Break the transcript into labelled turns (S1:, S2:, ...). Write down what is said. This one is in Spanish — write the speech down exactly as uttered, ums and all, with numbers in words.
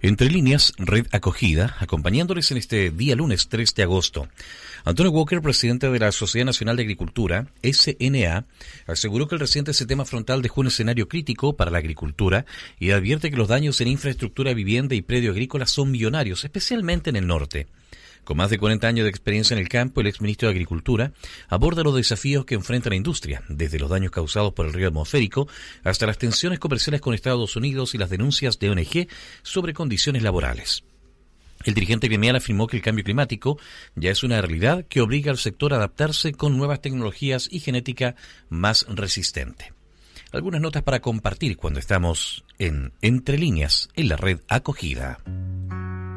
S1: Entre líneas, Red Acogida, acompañándoles en este día lunes tres de agosto. Antonio Walker, presidente de la Sociedad Nacional de Agricultura, S N A, aseguró que el reciente sistema frontal dejó un escenario crítico para la agricultura y advierte que los daños en infraestructura, vivienda y predio agrícola son millonarios, especialmente en el norte. Con más de cuarenta años de experiencia en el campo, el exministro de Agricultura aborda los desafíos que enfrenta la industria, desde los daños causados por el río atmosférico hasta las tensiones comerciales con Estados Unidos y las denuncias de O N G sobre condiciones laborales. El dirigente gremial afirmó que el cambio climático ya es una realidad que obliga al sector a adaptarse con nuevas tecnologías y genética más resistente. Algunas notas para compartir cuando estamos en Entre Líneas en la Red Acogida.